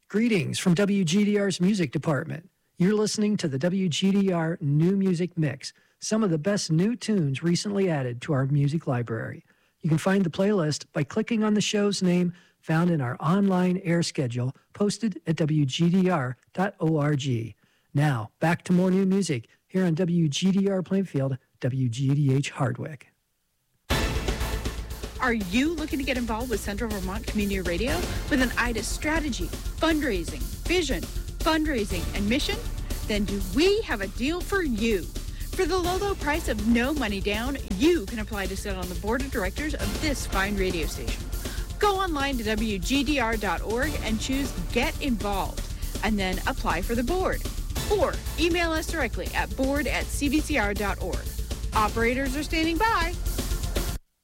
Greetings from WGDR's music department. You're listening to the WGDR New Music Mix, some of the best new tunes recently added to our music library. You can find the playlist by clicking on the show's name found in our online air schedule posted at WGDR.org. Now, back to more new music here on WGDR Plainfield, WGDH Hardwick. Are you looking to get involved with Central Vermont Community Radio with an eye to strategy, fundraising, vision, fundraising, and mission? Then do we have a deal for you? For the low price of no money down, you can apply to sit on the board of directors of this fine radio station. Go online to WGDR.org and choose Get Involved, and then apply for the board. Or email us directly at board@cbcr.org. Operators are standing by.